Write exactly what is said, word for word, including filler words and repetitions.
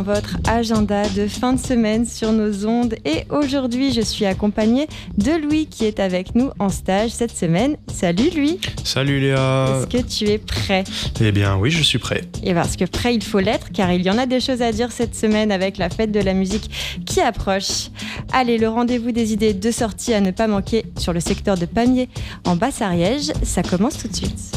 Votre agenda de fin de semaine sur nos ondes et aujourd'hui je suis accompagnée de Louis qui est avec nous en stage cette semaine. Salut Louis. Salut Léa. Est-ce que tu es prêt? Eh bien oui, je suis prêt. Et parce que prêt il faut l'être car il y en a des choses à dire cette semaine avec la fête de la musique qui approche. Allez, le rendez-vous des idées de sortie à ne pas manquer sur le secteur de Pamiers en Basse-Ariège, ça commence tout de suite.